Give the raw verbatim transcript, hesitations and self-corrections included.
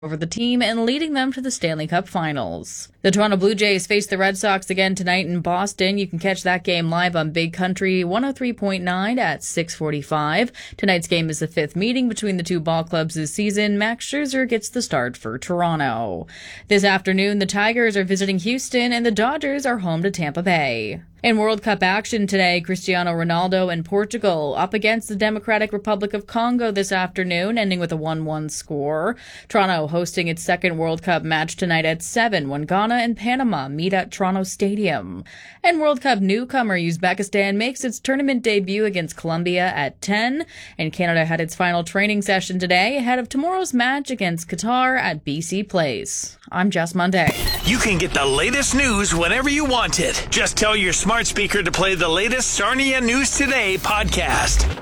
over the team and leading them to the Stanley Cup Finals. The Toronto Blue Jays face the Red Sox again tonight in Boston. You can catch that game live on Big Country one oh three point nine at six forty-five. Tonight's game is the fifth meeting between the two ball clubs this season. Max Scherzer gets the start for Toronto. This afternoon, the Tigers are visiting Houston and the Dodgers are home to Tampa Bay. In World Cup action today, Cristiano Ronaldo and Portugal up against the Democratic Republic of Congo this afternoon, ending with a one one score. Toronto hosting its second World Cup match tonight at seven when Ghana and Panama meet at Toronto Stadium. And World Cup newcomer Uzbekistan makes its tournament debut against Colombia at ten. And Canada had its final training session today ahead of tomorrow's match against Qatar at B C Place. I'm Jess Monday. You can get the latest news whenever you want it. Just tell your smart speaker to play the latest Sarnia News Today podcast.